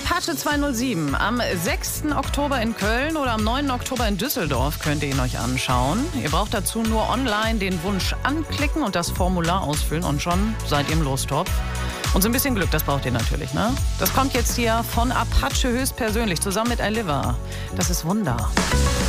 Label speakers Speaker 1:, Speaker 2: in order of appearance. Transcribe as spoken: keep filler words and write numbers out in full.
Speaker 1: Apache zweihundertsieben. Am sechsten Oktober in Köln oder am neunten Oktober in Düsseldorf könnt ihr ihn euch anschauen. Ihr braucht dazu nur online den Wunsch anklicken und das Formular ausfüllen und schon seid ihr im Lostopf. Und so ein bisschen Glück, das braucht ihr natürlich, ne? Das kommt jetzt hier von Apache höchstpersönlich zusammen mit Aliva. Das ist Wunder.